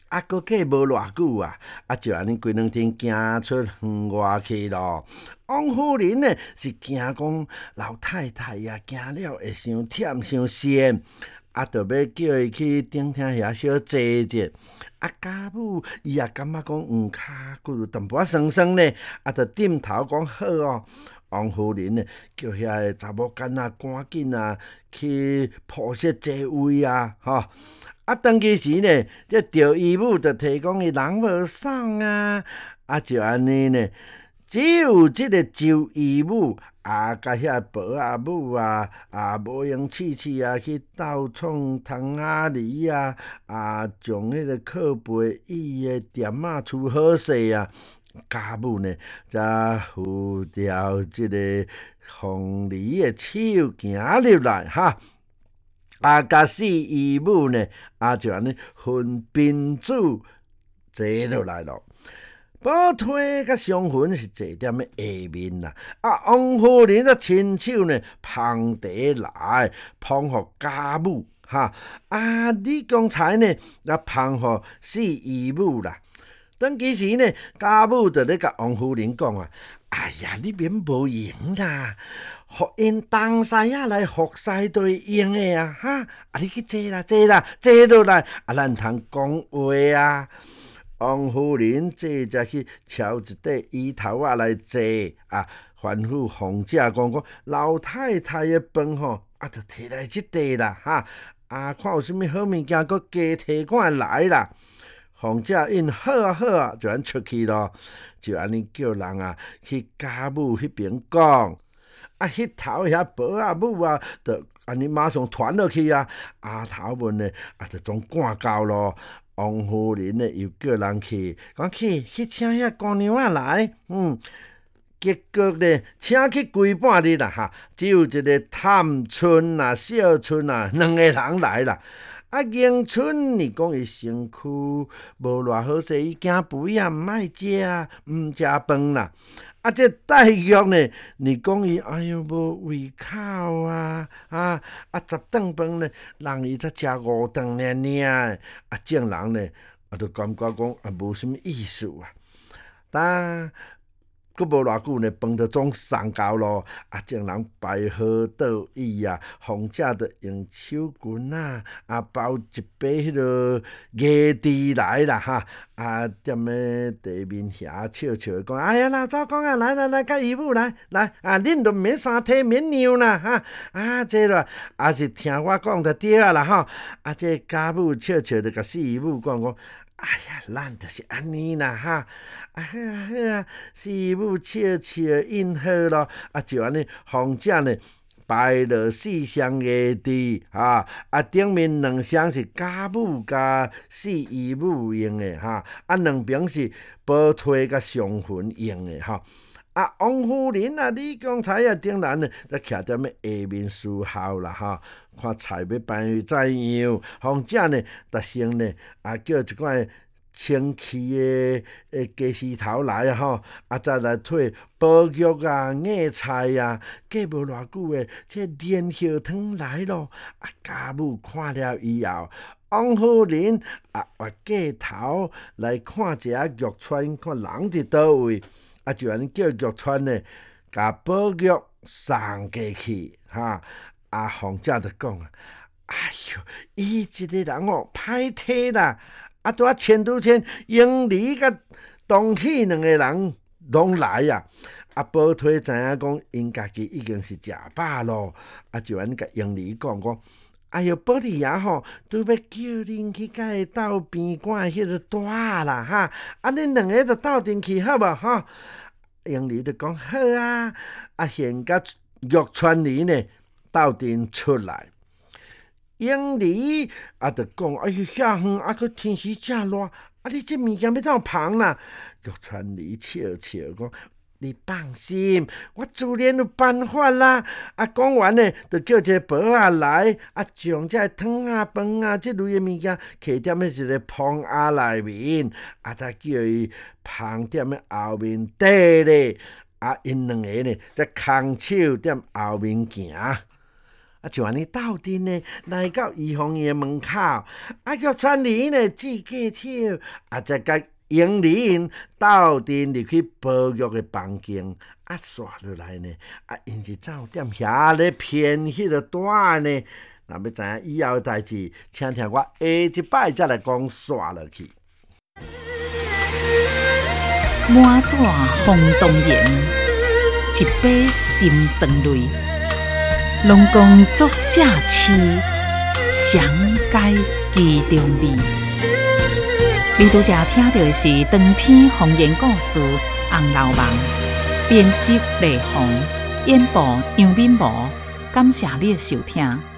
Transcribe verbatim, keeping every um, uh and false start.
啊，搁过无偌久啊，啊就安尼规两天行出园外去咯。王夫人呢是惊讲老太太呀、啊，行了会伤忝伤咸。啊，就要叫伊去顶厅遐小坐者。啊，家母伊也感觉讲黄骹骨淡薄仔酸酸呢，啊，就点头讲好哦。王夫人呢，叫遐个查某囡仔赶紧啊去铺设座位啊，吼。啊，当其时呢，这赵姨母就提讲伊人无爽啊，啊，就安尼呢。只有即个周姨母啊，甲遐婆阿母啊，啊无用试试啊，去斗创汤仔梨啊，啊，从迄个靠背伊的店仔厝好势啊，家母呢才扶掉即个凤梨的手行入来哈。啊，甲四姨母呢，啊就安尼分宾主坐落来咯。宝推甲上魂是坐踮咧下面啦，啊，王夫人则亲手呢捧茶来，捧互家母哈，啊，李光才呢也捧互四姨母啦。当其时呢，家母就咧甲王夫人讲啊，哎呀，你免无用啦，互因东西仔来服侍都会用的啊，哈，啊，你去坐啦，坐啦，坐落来，啊，咱通讲话啊。王夫人这才去抄一块椅头仔来坐啊，吩咐凤姐讲讲老太太的饭吼，啊，就摕来即块啦哈，啊，看有啥物好物件，搁加摕看来啦。凤姐应好啊好啊，就安出去咯，就安尼叫人啊去家母迄边讲，啊，迄头遐婆啊母啊，就安尼马上传落去啊，阿头们呢啊，就总赶到咯。王夫人呢又叫人去，讲去去请遐姑娘仔来，嗯，结果呢请去规半日啦哈，只有一个探春啊、小春啊两个人来啦。啊，迎春你讲伊身躯无偌好势，伊惊肥啊，毋爱食啊，毋食饭啦。啊，这黛玉呢，你讲伊哎哟无胃口啊，啊啊十顿饭呢，人伊才食五顿尔尔，啊众人呢，啊就感觉讲啊无啥物意思啊。但佫无偌久呢，饭就总送到咯。啊，众人摆好倒椅啊，凤姐就用手巾啊，啊包一杯迄落椰汁来啦哈。啊，踮咧地面遐笑笑讲，哎呀，老早讲啊，来来来，甲姨母来来啊，恁都免三体免尿啦哈。啊，这咯，啊是听我讲就对啊啦哈。啊，这家母笑笑就甲四姨母讲讲。哎呀，咱就是安尼啦哈，啊好啊好啊，师母笑笑应好咯，啊就安尼，凤姐呢摆落四双椰子哈，啊顶面两双是家母甲四姨母用的哈，啊两边是宝推甲上魂用的哈。啊，王夫人啊，李光彩啊，顶人呢，则徛踮咧下面思考啦哈，看菜要摆怎样。凤姐呢，逐先呢，啊叫一罐清气的诶鸡丝头来啊吼，啊再来退宝玉啊、叶菜啊，过无偌久诶，这莲叶汤来咯。啊，家母看了以后，王夫人啊，挖过头来看一下玉钏，看人伫倒位。啊，就安尼叫玉钏呢，甲宝玉送过去哈。啊，凤姐就讲啊，哎哟，伊一个人哦，歹体啦。啊，拄啊牵拄牵，英梨甲东喜两个人拢来啊。啊，宝推知影讲，因家己已经是食饱咯。啊，就安尼甲英梨讲讲。哎哟，宝莉爷吼，拄要叫恁去甲伊斗边馆迄个带啦哈，啊，恁两个就斗阵去好无吼？英梨就讲好啊，啊，现甲玉钏梨呢斗阵出来，英梨啊，就讲哎哟，遐远啊，佮天时正热，啊，你这物件要怎捧啦？玉钏梨笑笑讲。你放心，我自然有办法啦。啊，讲完呢，就叫一个婆仔来，啊，将这汤啊、饭啊这类的物件摕踮咧一个盆仔内面，啊，再叫伊放踮咧后面底咧。啊，因两个呢，则空手踮后面行。啊， 啊，就安尼斗阵呢，来到预防院门口，啊，叫传人呢指介手，啊，再甲迎人斗阵入去保育的房间，啊，刷落来呢，啊，因是走踮遐咧骗迄个单呢。若要知影以后的代志，请听我下一摆再来讲刷落去。 满纸红动言，一杯心酸泪。拢讲作者痴，详解其中味。你拄则听到的是长篇方言故事《红楼梦》，编辑雷鸿，演播杨敏模。感谢你的收听。